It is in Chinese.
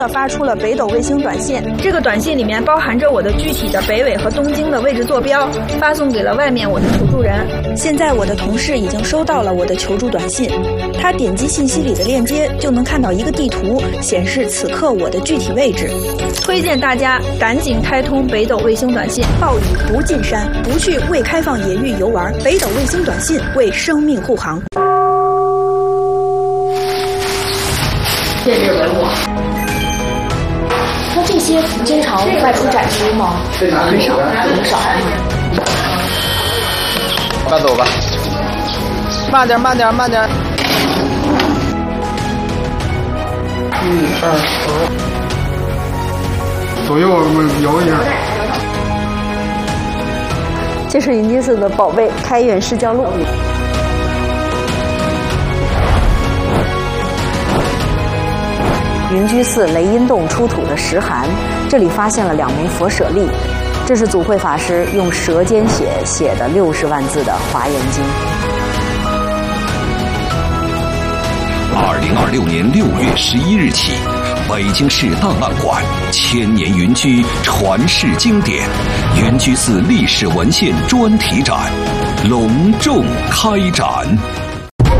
发出了北斗卫星短信， 这个短信里面包含着我的具体的北纬和东经的位置坐标，发送给了外面我的求助人。 现在我的同事已经收到了我的求助短信，他点击信息里的链接就能看到一个地图，显示此刻我的具体位置。 推荐大家赶紧开通北斗卫星短信。 暴雨不进山，不去未开放野域游玩，北斗卫星短信为生命护航。 见之为我。那这些经常外出展出吗？很少，很少。 慢走吧，慢点，慢点，慢点。 1、2、左右我们摇一下。 这是云居寺的宝贝开元释教录。云居寺雷音洞出土的石函，这里发现了2枚佛舍利，这是祖慧法师用舌尖写的60万字的华严经。 2026年6月11日起，北京市档案馆千年云居传世经典云居寺历史文献专题展隆重开展。